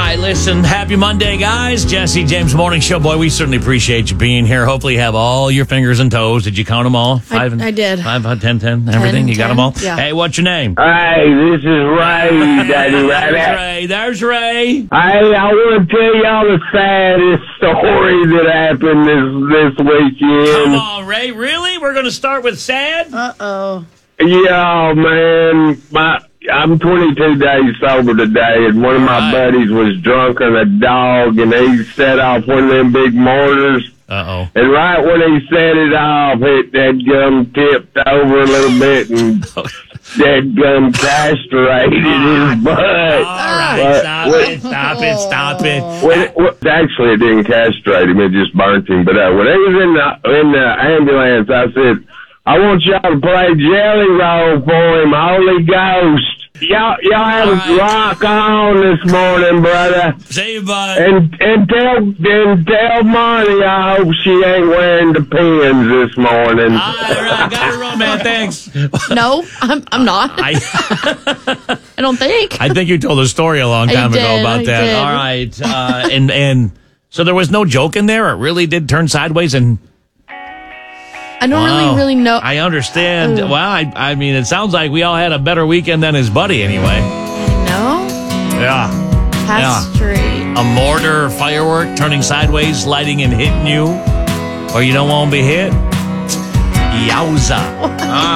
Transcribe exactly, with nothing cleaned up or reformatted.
right, listen, happy Monday, guys. Jesse, James Morning Show. Boy, we certainly appreciate you being here. Hopefully you have all your fingers and toes. Did you count them all? Five I, and, I did. Five, uh, ten, ten, everything? ten, you got ten, them all? yeah. Hey, what's your name? Hey, this is Ray, Daddy There's Rabbit. Ray. There's Ray. Hey, I want to tell y'all the saddest story that happened this this Come weekend. on, Ray. Really? We're going to start with sad? Uh-oh. Yeah, man, my I'm twenty-two days sober today, and one of my Right. buddies was drunk on a dog, and he set off one of them big mortars. Uh-oh. And right when he set it off, it that gum tipped over a little bit, and that gum castrated his butt. All right, But stop when- it, stop it, stop it. When, when, actually, it didn't castrate him; it just burnt him. But uh, when he was in the in the ambulance, I said, "I want y'all to play Jelly Roll for him, Holy Ghost." Y'all, y'all have All a right. rock on this morning, brother. See you, bud. And and tell and tell Marty I hope she ain't wearing the pins this morning. All right, got to run, man. Thanks. No, I'm I'm not. I I don't think. I think you told a story a long I time ago did, about I that. did. All right, uh, and and so there was no joke in there. It really did turn sideways, and I don't wow. really, really know. I understand. Ooh. Well, I I mean, it sounds like we all had a better weekend than his buddy, anyway. No? Yeah, Castrate. a mortar firework turning sideways, lighting and hitting you, or you don't want to be hit. Yowza! All